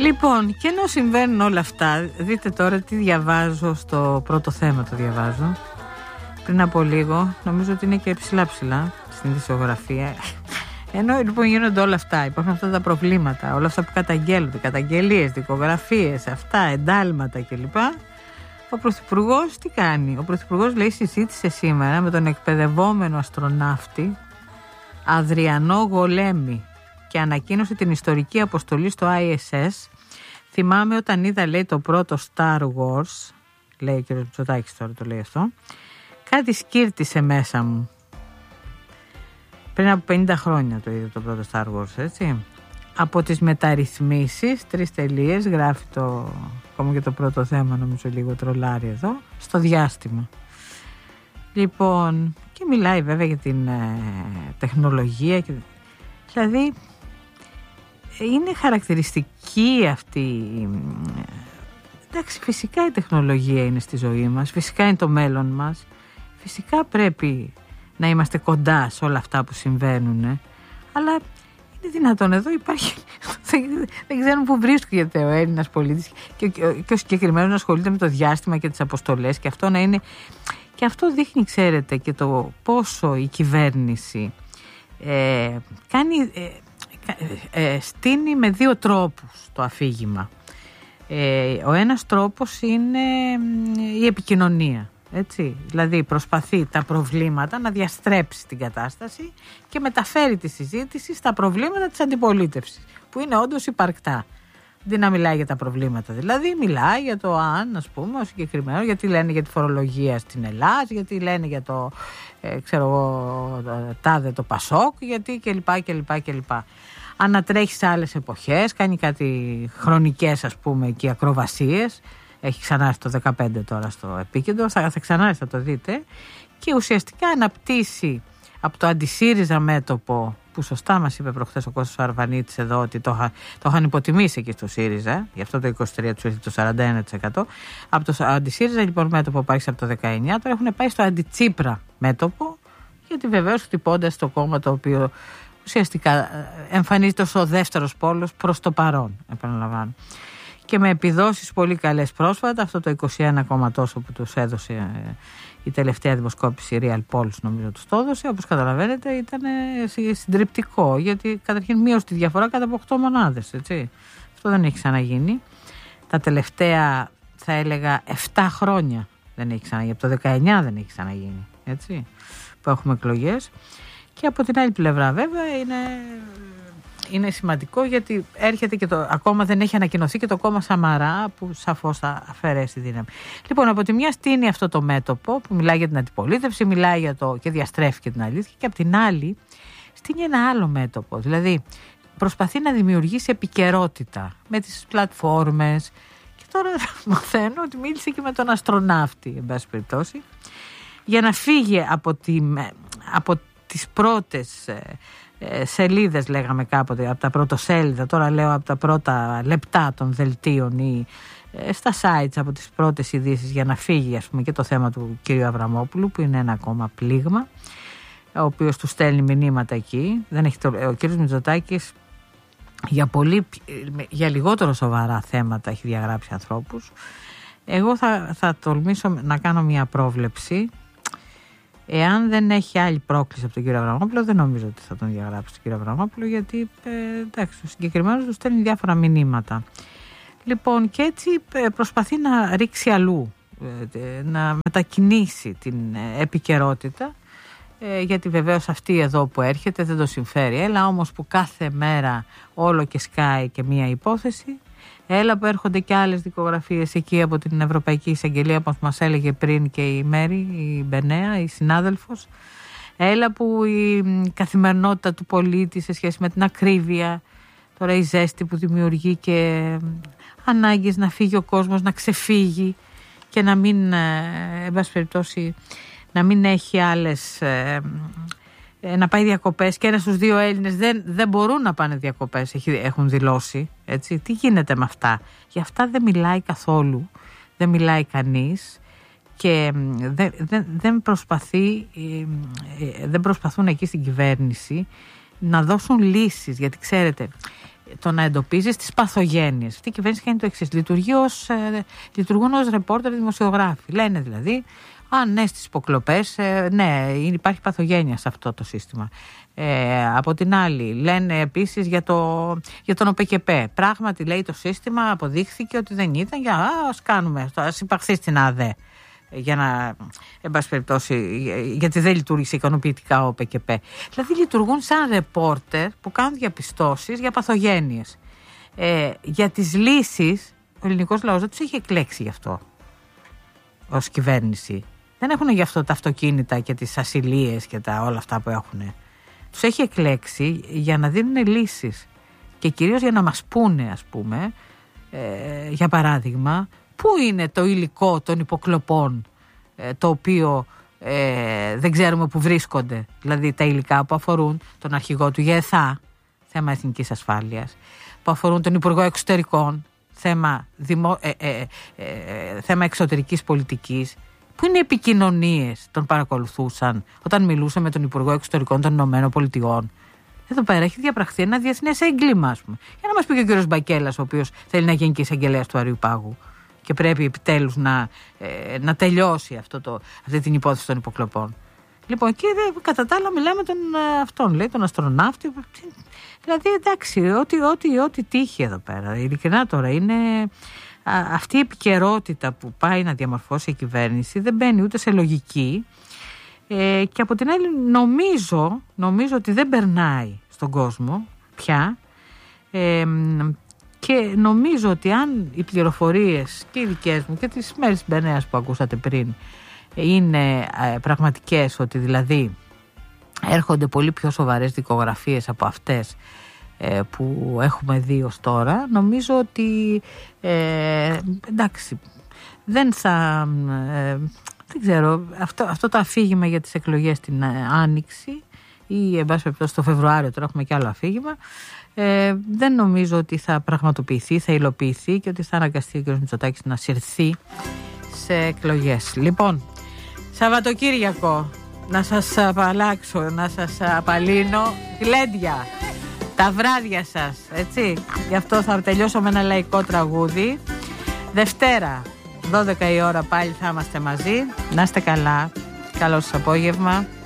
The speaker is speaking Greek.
Λοιπόν, και ενώ συμβαίνουν όλα αυτά, δείτε τώρα τι διαβάζω στο πρώτο θέμα, το διαβάζω πριν από λίγο, νομίζω ότι είναι και ψηλά στην ειδησιογραφία. Ενώ λοιπόν γίνονται όλα αυτά, υπάρχουν αυτά τα προβλήματα, όλα αυτά που καταγγέλλονται, καταγγελίες, δικογραφίες, αυτά, εντάλματα κλπ. Ο Πρωθυπουργός τι κάνει? Ο Πρωθυπουργός, λέει, συζήτησε σήμερα με τον εκπαιδευόμενο αστροναύτη Αδριανό Γολέμη και ανακοίνωσε την ιστορική αποστολή στο ISS. Θυμάμαι όταν είδα, λέει, το πρώτο Star Wars, λέει ο κ. Μητσοτάκης τώρα το λέει αυτό, κάτι σκύρτησε μέσα μου. Πριν από 50 χρόνια το είδα το πρώτο Star Wars, έτσι. Από τις μεταρρυθμίσεις, 3 τελείες, γράφει το, ακόμα και το πρώτο θέμα, νομίζω λίγο τρολάρι εδώ, στο διάστημα. Λοιπόν, και μιλάει βέβαια για την τεχνολογία, δηλαδή είναι χαρακτηριστική αυτή. Εντάξει, φυσικά η τεχνολογία είναι στη ζωή μας, φυσικά είναι το μέλλον μας, φυσικά πρέπει να είμαστε κοντά σε όλα αυτά που συμβαίνουν, αλλά είναι δυνατόν εδώ υπάρχει, δεν ξέρουν πού βρίσκεται ο Έλληνας πολίτης και ο συγκεκριμένος να ασχολείται με το διάστημα και τις αποστολές, και αυτό να είναι, και αυτό δείχνει, ξέρετε, και το πόσο η κυβέρνηση κάνει, στείνει με 2 τρόπους το αφήγημα. Ο ένας τρόπος είναι η επικοινωνία, έτσι. Δηλαδή προσπαθεί τα προβλήματα να διαστρέψει την κατάσταση και μεταφέρει τη συζήτηση στα προβλήματα της αντιπολίτευσης, που είναι όντως υπαρκτά. Δεν να μιλάει για τα προβλήματα, δηλαδή μιλάει για το αν, ας πούμε, ο συγκεκριμένο, γιατί λένε για τη φορολογία στην Ελλάδα, γιατί λένε για το ξέρω εγώ, τάδε το Πασόκ, γιατί κλπ. Ανατρέχει σε άλλες εποχές, κάνει κάτι χρονικές, ας πούμε, και ακροβασίες. Έχει ξανάρθει το 2015 τώρα στο επίκεντρο, θα ξανάρθει, θα το δείτε. Και ουσιαστικά αναπτύσσει από το αντισύριζα μέτωπο, που σωστά μας είπε προχθές ο Κώστας Αρβανίτης εδώ, ότι το είχαν υποτιμήσει εκεί στο ΣΥΡΙΖΑ, γι' αυτό το 23% του ήρθε το 41%. Από το αντισύριζα λοιπόν μέτωπο που άρχισε από το 19, τώρα έχουν πάει στο αντιτσίπρα μέτωπο, γιατί βεβαίως χτυπώντας το κόμμα το οποίο ουσιαστικά εμφανίζεται ως ο δεύτερος πόλος προς το παρόν, επαναλαμβάνω. Και με επιδόσεις πολύ καλές πρόσφατα, αυτό το 21, τόσο που τους έδωσε η τελευταία δημοσκόπηση Real Polls, νομίζω τους το έδωσε, όπως καταλαβαίνετε ήταν συντριπτικό, γιατί καταρχήν μείωσε τη διαφορά κατά από 8 μονάδες, έτσι. Αυτό δεν έχει ξαναγίνει. Τα τελευταία, θα έλεγα, 7 χρόνια δεν έχει ξαναγίνει, από το 19 δεν έχει ξαναγίνει, έτσι, που έχουμε εκλογές. Και από την άλλη πλευρά βέβαια είναι σημαντικό, γιατί έρχεται και ακόμα δεν έχει ανακοινωθεί και το κόμμα Σαμαρά, που σαφώς θα αφαιρέσει δύναμη. Λοιπόν, από τη μια στείνει αυτό το μέτωπο που μιλάει για την αντιπολίτευση, μιλάει για και διαστρέφει και την αλήθεια, και από την άλλη στείνει ένα άλλο μέτωπο. Δηλαδή προσπαθεί να δημιουργήσει επικαιρότητα με τις πλατφόρμες, και τώρα μαθαίνω ότι μίλησε και με τον αστροναύτη, εν πάση περιπτώσει, για να φύγει από τις πρώτες σελίδες, λέγαμε κάποτε, από τα πρωτοσέλιδα, τώρα λέω από τα πρώτα λεπτά των δελτίων ή στα sites, από τις πρώτες ειδήσεις, για να φύγει, ας πούμε, και το θέμα του κ. Αβραμόπουλου, που είναι ένα ακόμα πλήγμα, ο οποίος του στέλνει μηνύματα εκεί. Ο κ. Μητσοτάκης για λιγότερο σοβαρά θέματα έχει διαγράψει ανθρώπους. Εγώ θα τολμήσω να κάνω μια πρόβλεψη. Εάν δεν έχει άλλη πρόκληση από τον κύριο Αβραμόπουλο, δεν νομίζω ότι θα τον διαγράψει τον κύριο Αβραμόπουλο, γιατί εντάξει, ο συγκεκριμένος του στέλνει διάφορα μηνύματα. Λοιπόν, και έτσι προσπαθεί να ρίξει αλλού, να μετακινήσει την επικαιρότητα, γιατί βεβαίως αυτή εδώ που έρχεται δεν το συμφέρει. Έλα όμως που κάθε μέρα όλο και σκάει και μία υπόθεση. Έλα που έρχονται και άλλες δικογραφίες εκεί από την Ευρωπαϊκή Εισαγγελία, όπως μας έλεγε πριν και η Μέρη, η Μπενέα, η συνάδελφος. Έλα που η καθημερινότητα του πολίτη σε σχέση με την ακρίβεια, τώρα η ζέστη που δημιουργεί και ανάγκες να φύγει ο κόσμος, να ξεφύγει και να μην, εν πάση περιπτώσει, να μην έχει άλλες, να πάει διακοπές, και ένας στους 2 Έλληνες δεν μπορούν να πάνε διακοπές, έχουν δηλώσει, έτσι. Τι γίνεται με αυτά? Για αυτά δεν μιλάει καθόλου, δεν μιλάει κανείς, και δεν προσπαθούν εκεί στην κυβέρνηση να δώσουν λύσεις, γιατί ξέρετε, το να εντοπίζεις τις παθογένειες. Αυτή η κυβέρνηση κάνει το εξής. Λειτουργούν ως ρεπόρτερ δημοσιογράφοι. Λένε δηλαδή, ναι, στις υποκλοπές, ναι, υπάρχει παθογένεια σε αυτό το σύστημα. Από την άλλη, λένε επίσης για τον ΟΠΕΚΕΠΕ. Πράγματι, λέει το σύστημα, αποδείχθηκε ότι δεν ήταν. Ας υπαχθεί στην ΑΔΕ. Για να, εν πάση περιπτώσει, γιατί δεν λειτουργήσε ικανοποιητικά ο ΟΠΕΚΕΠΕ. Δηλαδή λειτουργούν σαν ρεπόρτερ που κάνουν διαπιστώσεις για παθογένειες. Για τις λύσεις, ο ελληνικός λαός δεν τους έχει εκλέξει γι' αυτό ως κυβέρνηση. Δεν έχουν γι' αυτό τα αυτοκίνητα και τις ασυλίες και όλα αυτά που έχουν. Τους έχει εκλέξει για να δίνουν λύσεις και κυρίως για να μας πούνε, ας πούμε, για παράδειγμα, πού είναι το υλικό των υποκλοπών το οποίο δεν ξέρουμε που βρίσκονται. Δηλαδή τα υλικά που αφορούν τον αρχηγό του ΓΕΘΑ, θέμα εθνικής ασφάλειας, που αφορούν τον Υπουργό Εξωτερικών, θέμα εξωτερικής πολιτικής. Πού είναι οι επικοινωνίες, τον παρακολουθούσαν όταν μιλούσε με τον Υπουργό Εξωτερικών των Ηνωμένων Πολιτειών. Εδώ πέρα έχει διαπραχθεί ένα διεθνές έγκλημα, ας πούμε. Για να μας πει και ο κύριος Μπακέλας, ο οποίος θέλει να γίνει και εισαγγελέας του Αριού Πάγου. Και πρέπει επιτέλους να τελειώσει αυτή την υπόθεση των υποκλοπών. Λοιπόν, και κατά τα άλλα μιλάμε τον αστροναύτη. Δηλαδή, εντάξει, ό,τι τύχει εδώ πέρα. Ειλικρινά τώρα είναι αυτή η επικαιρότητα που πάει να διαμορφώσει η κυβέρνηση, δεν μπαίνει ούτε σε λογική. Και από την άλλη νομίζω ότι δεν περνάει στον κόσμο πια. Και νομίζω ότι αν οι πληροφορίες και οι δικές μου και τις μέρες της Μπενέας που ακούσατε πριν είναι πραγματικές, ότι δηλαδή έρχονται πολύ πιο σοβαρές δικογραφίες από αυτές που έχουμε δει ως τώρα, νομίζω ότι εντάξει, δεν ξέρω, αυτό το αφήγημα για τις εκλογές την Άνοιξη ή εν πάση περιπτώσει το Φεβρουάριο, τώρα έχουμε και άλλο αφήγημα, δεν νομίζω ότι θα πραγματοποιηθεί, θα υλοποιηθεί και ότι θα αναγκαστεί ο κ. Μητσοτάκης να συρθεί σε εκλογές. Λοιπόν, Σαββατοκύριακο, να σας απαλλάξω, να σας απαλύνω γλέντια τα βράδια σας, έτσι. Γι' αυτό θα τελειώσω με ένα λαϊκό τραγούδι. Δευτέρα 12 η ώρα πάλι θα είμαστε μαζί. Να είστε καλά, καλό σας απόγευμα.